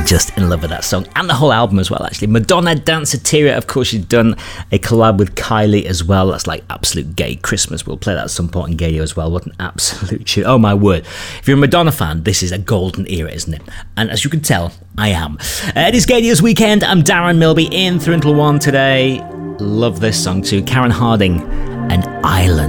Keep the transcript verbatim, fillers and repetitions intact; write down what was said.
just in love with that song and the whole album as well, actually. Madonna, Danceteria, of course, she's done a collab with Kylie as well. That's like absolute gay Christmas. We'll play that at some point in Gayo as well. What an absolute tune. Oh my word. If you're a Madonna fan, this is a golden era, isn't it? And as you can tell, I am. Uh, it is Gadio's Weekend. I'm Darren Milby in through until one today. Love this song too. Karen Harding and Island.